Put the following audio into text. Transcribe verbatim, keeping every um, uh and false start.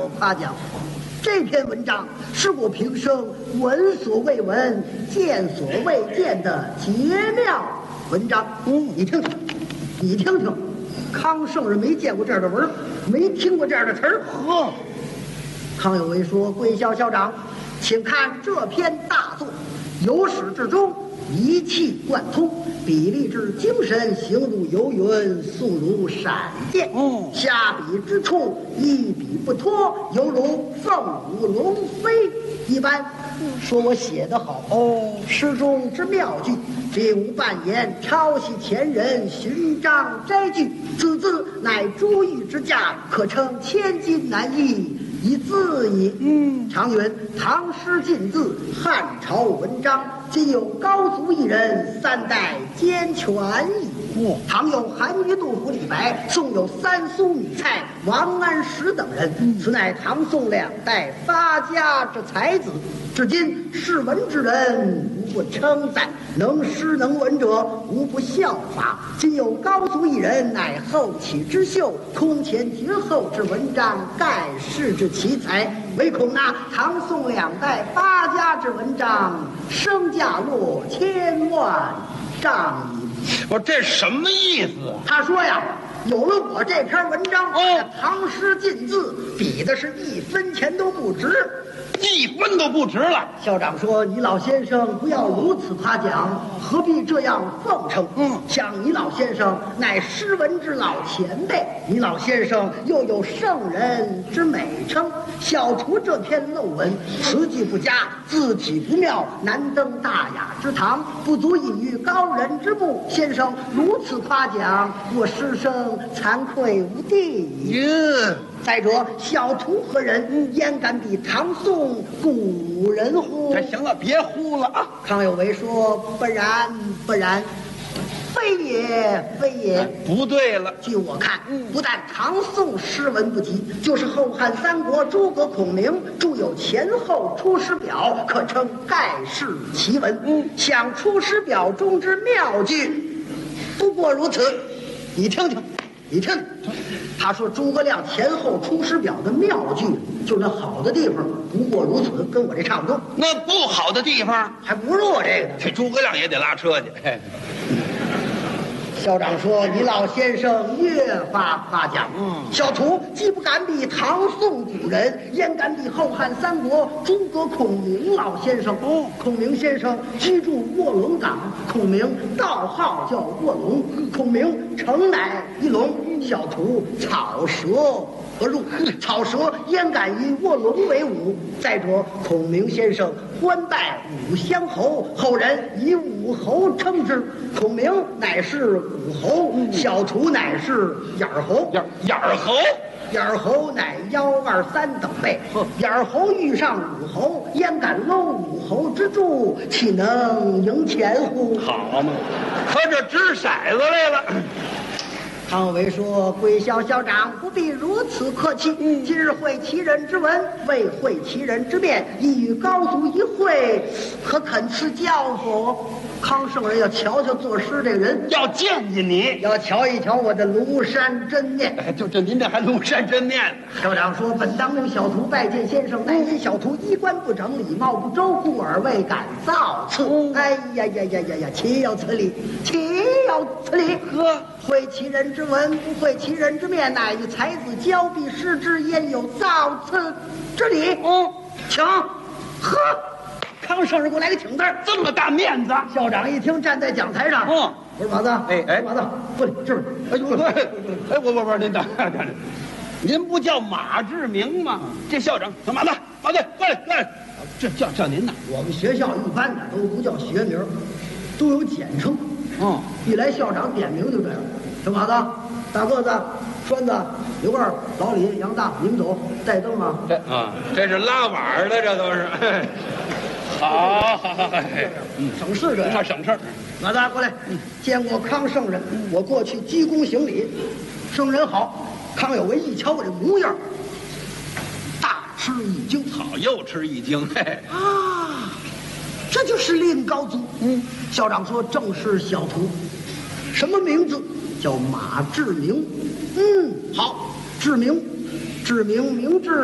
夸奖。这篇文章是我平生闻所未闻、见所未见的绝妙文章。嗯，你听听，你听听，康圣人没见过这样的文，没听过这样的词儿。呵，康有为说：“贵校校长，请看这篇大作，由始至终一气贯通，笔力之精神，形如游云，速如闪电。嗯，下笔之处，一笔不脱，犹如凤舞龙飞一般。说我写得好哦，诗中之妙句，并无半言抄袭前人，寻章摘句。此字乃珠玉之价，可称千金难易一字矣。嗯，常云唐诗尽字，汉朝文章，今有高足一人，三代兼全矣。哦，唐有韩愈、杜甫、李白，宋有三苏、米蔡、王安石等人，嗯、此乃唐宋两代发家之才子。至今识文之人，无不称赞；能诗能文者，无不效法。今有高足一人，乃后起之秀，空前绝后之文章，盖世之奇才。唯恐那唐宋两代发家之文章，身价落千万丈矣。 我这什么意思？ 他说呀，有了我这篇文章，哦，唐诗尽字，比的是一分钱都不值。 一分都不值了。 校长说：“你老先生不要如此夸奖，何必这样奉承？嗯，像你老先生乃诗文之老前辈，你老先生又有圣人之美称。小厨这篇陋文，词句不佳，字体不妙，难登大雅之堂，不足以喻高人之目。先生如此夸奖，我师生惭愧无地矣。嗯，再者，小厨何人？焉敢比唐宋古人乎？” 这行了，别呼了啊！ 康有为说：“不然，不然，非也，非也。” 不对了。 据我看，不但唐宋诗文不及，就是后汉三国诸葛孔明著有《前后出师表》，可称盖世奇文。嗯，想《出师表》中之妙句，不过如此。你听听，你听听。他说诸葛亮前后出师表的妙句，就是那好的地方不过如此，跟我这差不多。 那不好的地方还不如我这个。 这诸葛亮也得拉车去。 校长说：“你老先生越发夸奖。嗯，小徒既不敢比唐宋古人，焉敢比后汉三国诸葛孔明老先生？哦，孔明先生居住卧龙岗，孔明道号叫卧龙，孔明诚乃一龙。小徒草蛇而入，草蛇焉敢与卧龙为伍？再者，孔明先生官拜武乡侯，后人以武侯称之。孔明乃是武侯，小徒乃是眼儿侯。 眼眼儿侯， 眼儿侯乃幺二三等辈。眼儿侯遇上武侯，焉敢搂武侯之柱？岂能赢钱乎？ 好嘛，他这掷骰子来了。” 康有为说：“贵校校长不必如此客气。嗯，今日会其人之文，未会其人之面，一与高足一会，可肯赐教否？”康圣人要瞧瞧作诗这个人， 要见见你， 要瞧一瞧我的庐山真面。 哎，就这您这还庐山真面呢？ 校长说：“本当令小徒拜见先生，乃因小徒衣冠不整，礼貌不周，故而未敢造次。嗯、哎呀呀呀呀呀！岂有此理！岂有此理！呵，会其人之文，不会其人之面，乃与才子交臂失之，焉有造次之理？”嗯，请。呵。康圣人给我来个请字， 这么大面子。 校长一听，站在讲台上，嗯，我说马子，哎哎，马子，过来这儿。 哎呦，哎，我我我，您等等等，您不叫马志明吗？这校长，马子，马子，过来过来，这叫叫您呢。 我们学校一般的都不叫学名，都有简称。嗯，一来校长点名就这样，小马子、大个子、栓子、刘二、老李、杨大，你们走，带灯啊。 这啊，这是拉碗的，这都是。好，好，好， 嗯，省事这样，省事儿。 马大过来，嗯，见过康圣人，我过去鞠躬行礼。圣人好。康有为一瞧我这模样，大吃一惊。 好，又吃一惊。嘿啊，这就是令高足。嗯，校长说正是小徒，什么名字？叫马志明。嗯，好，志明，志明明志。